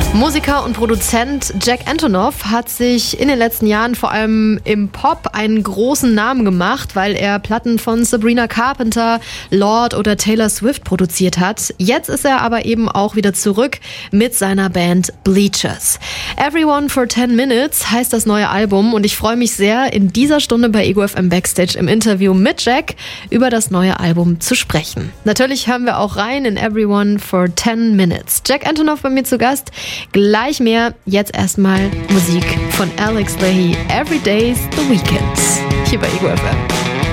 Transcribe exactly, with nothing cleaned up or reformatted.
Musiker und Produzent Jack Antonoff hat sich in den letzten Jahren vor allem im Pop einen großen Namen gemacht, weil er Platten von Sabrina Carpenter, Lorde oder Taylor Swift produziert hat. Jetzt ist er aber eben auch wieder zurück mit seiner Band Bleachers. Everyone for ten minutes heißt das neue Album und ich freue mich sehr, in dieser Stunde bei Ego F M Backstage im Interview mit Jack über das neue Album zu sprechen. Natürlich hören wir auch rein in Everyone for ten minutes. Jack Antonoff bei mir zu Gast. Gleich mehr, jetzt erstmal Musik von Alex Lahey, Every Day's the Weekend, hier bei Ego F M.